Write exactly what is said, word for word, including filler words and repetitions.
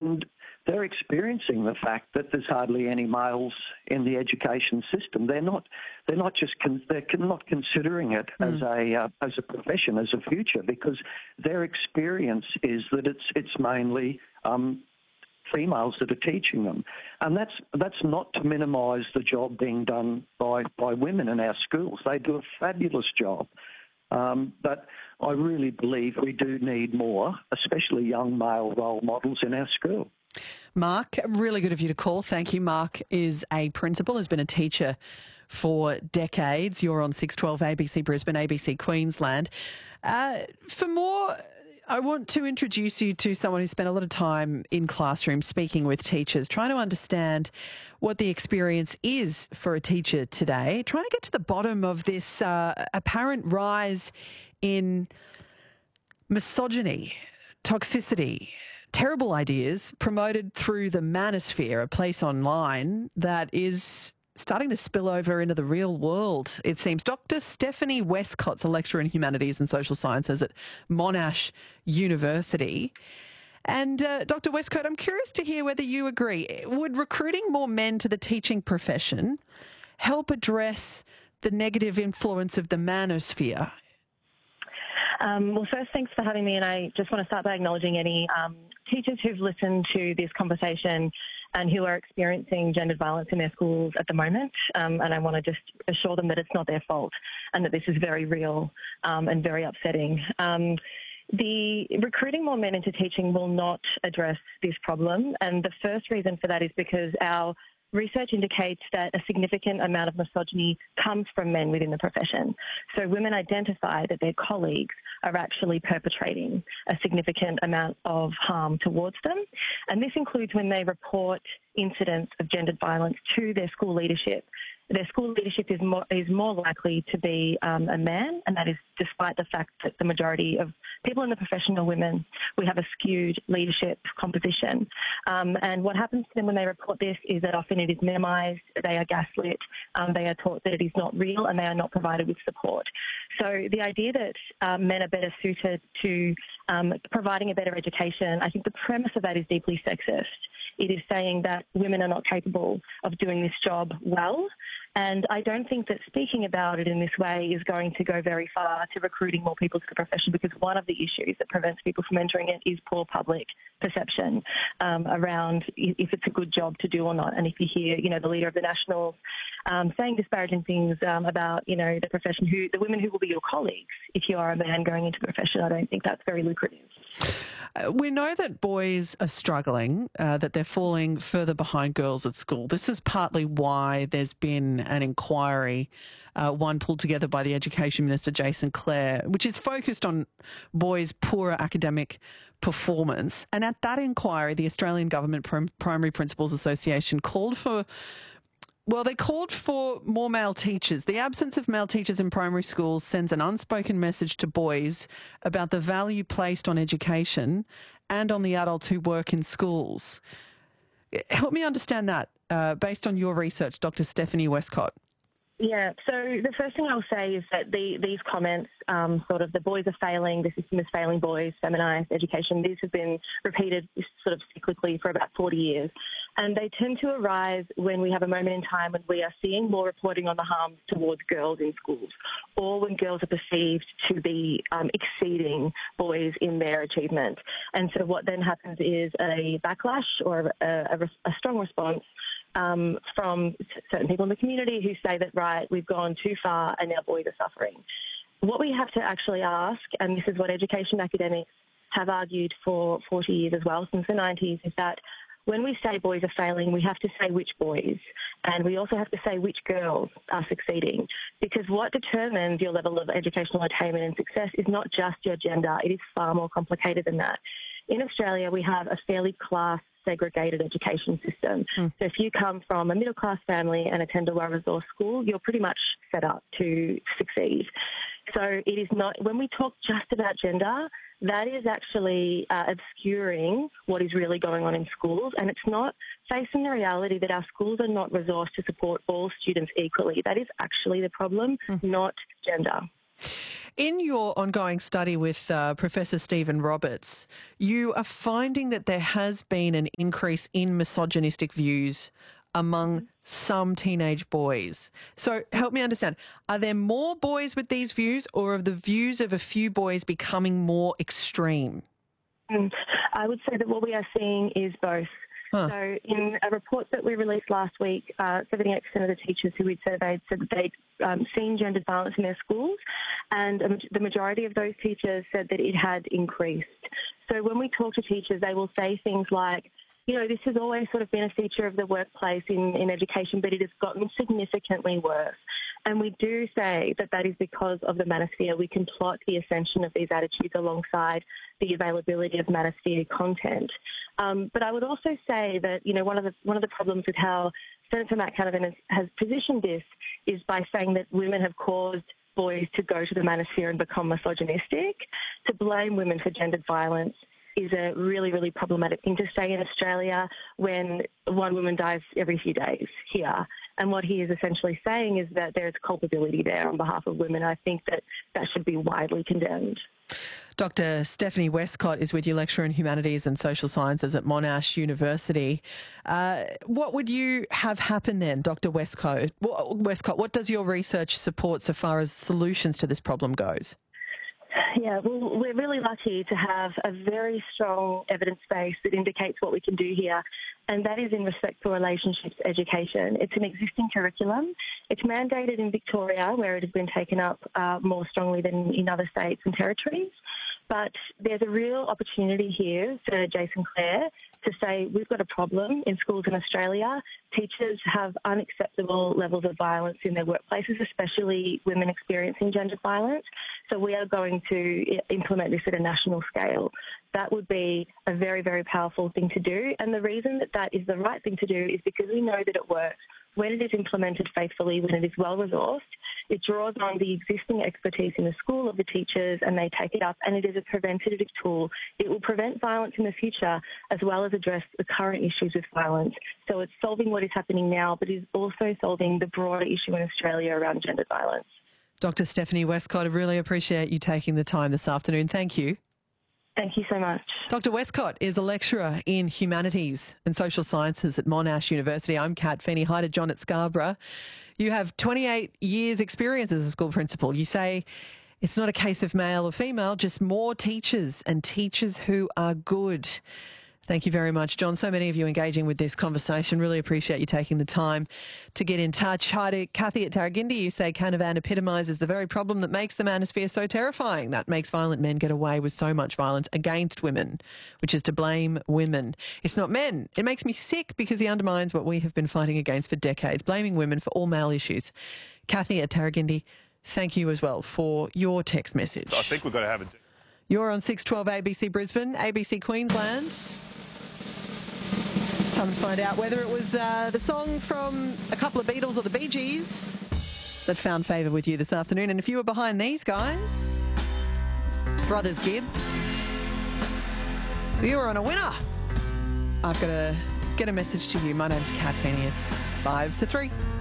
and they're experiencing the fact that there's hardly any males in the education system. They're not. They're not just. Con- they're not considering it mm. as a uh, as a profession, as a future, because their experience is that it's it's mainly um, females that are teaching them, and that's that's not to minimise the job being done by by women in our schools. They do a fabulous job. Um, but I really believe we do need more, especially young male role models in our school. Mark, really good of you to call. Thank you. Mark is a principal, has been a teacher for decades. You're on six twelve A B C Brisbane, A B C Queensland. Uh, for more, I want to introduce you to someone who spent a lot of time in classrooms speaking with teachers, trying to understand what the experience is for a teacher today, trying to get to the bottom of this uh, apparent rise in misogyny, toxicity, terrible ideas promoted through the manosphere, a place online that is starting to spill over into the real world, it seems. Doctor Stephanie Westcott's a lecturer in humanities and social sciences at Monash University. And uh, Doctor Westcott, I'm curious to hear whether you agree. Would recruiting more men to the teaching profession help address the negative influence of the manosphere? Um, well, first, thanks for having me, and I just want to start by acknowledging any um, teachers who've listened to this conversation and who are experiencing gendered violence in their schools at the moment. Um, and I want to just assure them that it's not their fault and that this is very real um, and very upsetting. Um, the recruiting more men into teaching will not address this problem. And the first reason for that is because our research indicates that a significant amount of misogyny comes from men within the profession. So women identify that their colleagues are actually perpetrating a significant amount of harm towards them. And this includes when they report incidents of gendered violence to their school leadership. Their school leadership is more, is more likely to be um, a man, and that is despite the fact that the majority of people in the profession are women. We have a skewed leadership composition. Um, and what happens to them when they report this is that often it is minimised, they are gaslit, um, they are taught that it is not real, and they are not provided with support. So the idea that um, men are better suited to um, providing a better education, I think the premise of that is deeply sexist. It is saying that women are not capable of doing this job well. And I don't think that speaking about it in this way is going to go very far to recruiting more people to the profession, because one of the issues that prevents people from entering it is poor public perception um, around if it's a good job to do or not. And if you hear, you know, the leader of the Nationals um, saying disparaging things um, about, you know, the profession, who the women who will be your colleagues if you are a man going into the profession, I don't think that's very lucrative. Uh, we know that boys are struggling, uh, that they're falling further behind girls at school. This is partly why there's been an inquiry, uh, one pulled together by the Education Minister, Jason Clare, which is focused on boys' poorer academic performance. And at that inquiry, the Australian Government Prim- Primary Principals Association called for Well, they called for more male teachers. The absence of male teachers in primary schools sends an unspoken message to boys about the value placed on education and on the adults who work in schools. Help me understand that, uh, based on your research, Doctor Stephanie Westcott. Yeah, so the first thing I'll say is that the, these comments, um, sort of the boys are failing, the system is failing boys, feminised education, these have been repeated sort of cyclically for about forty years. And they tend to arise when we have a moment in time when we are seeing more reporting on the harms towards girls in schools, or when girls are perceived to be um, exceeding boys in their achievement. And so what then happens is a backlash or a, a, a strong response Um, from certain people in the community who say that, right, we've gone too far and now boys are suffering. What we have to actually ask, and this is what education academics have argued for forty years as well, since the nineties, is that when we say boys are failing, we have to say which boys, and we also have to say which girls are succeeding, because what determines your level of educational attainment and success is not just your gender. It is far more complicated than that. In Australia, we have a fairly class segregated education system. Mm. So if you come from a middle-class family and attend a well-resourced school, you're pretty much set up to succeed. So it is not, when we talk just about gender, that is actually uh, obscuring what is really going on in schools, and it's not facing the reality that our schools are not resourced to support all students equally. That is actually the problem, mm. not gender. In your ongoing study with uh, Professor Stephen Roberts, you are finding that there has been an increase in misogynistic views among some teenage boys. So help me understand, are there more boys with these views, or are the views of a few boys becoming more extreme? Mm, I would say that what we are seeing is both. Huh. So in a report that we released last week, uh, seventy-eight percent of the teachers who we'd surveyed said that they'd um, seen gendered violence in their schools, and um, the majority of those teachers said that it had increased. So when we talk to teachers, they will say things like, you know, this has always sort of been a feature of the workplace in, in education, but it has gotten significantly worse. And we do say that that is because of the manosphere. We can plot the ascension of these attitudes alongside the availability of manosphere content. Um, but I would also say that, you know, one of the one of the problems with how Senator Matt Canavan has, has positioned this is by saying that women have caused boys to go to the manosphere and become misogynistic. To blame women for gendered violence is a really, really problematic thing to say in Australia when one woman dies every few days here. And what he is essentially saying is that there is culpability there on behalf of women. I think that that should be widely condemned. Doctor Stephanie Westcott is with you, lecturer in Humanities and Social Sciences at Monash University. Uh, what would you have happen then, Doctor Westcott? Westcott, what does your research support so far as solutions to this problem goes? Yeah, well, we're really lucky to have a very strong evidence base that indicates what we can do here, and that is in respect for relationships education. It's an existing curriculum. It's mandated in Victoria, where it has been taken up uh, more strongly than in other states and territories. But there's a real opportunity here for Jason Clare to say we've got a problem in schools in Australia. Teachers have unacceptable levels of violence in their workplaces, especially women experiencing gendered violence. So we are going to implement this at a national scale. That would be a very, very powerful thing to do. And the reason that that is the right thing to do is because we know that it works. When it is implemented faithfully, when it is well-resourced, it draws on the existing expertise in the school of the teachers and they take it up, and it is a preventative tool. It will prevent violence in the future as well as address the current issues with violence. So it's solving what is happening now, but is also solving the broader issue in Australia around gendered violence. Doctor Stephanie Westcott, I really appreciate you taking the time this afternoon. Thank you. Thank you so much. Doctor Westcott is a lecturer in Humanities and Social Sciences at Monash University. I'm Kat Feeney. Hi to John at Scarborough. You have twenty-eight years experience as a school principal. You say it's not a case of male or female, just more teachers and teachers who are good. Thank you very much, John. So many of you engaging with this conversation. Really appreciate you taking the time to get in touch. Hi to Kathy at Tarragindi. You say Canavan epitomises the very problem that makes the manosphere so terrifying. That makes violent men get away with so much violence against women, which is to blame women. It's not men. It makes me sick because he undermines what we have been fighting against for decades, blaming women for all male issues. Kathy at Tarragindi, thank you as well for your text message. I think we've got to have it. You're on six twelve A B C Brisbane, A B C Queensland. Time to find out whether it was uh, the song from a couple of Beatles or the Bee Gees that found favour with you this afternoon. And if you were behind these guys, Brothers Gibb, you were on a winner. I've got to get a message to you. My name's Kat Feeney. It's five to three.